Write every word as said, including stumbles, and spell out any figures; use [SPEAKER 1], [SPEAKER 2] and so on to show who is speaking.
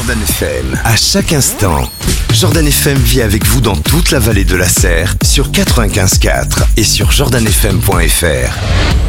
[SPEAKER 1] Jordan F M. À chaque instant, Jordan F M vit avec vous dans toute la vallée de la Serre sur quatre-vingt-quinze virgule quatre et sur jordan f m point f r.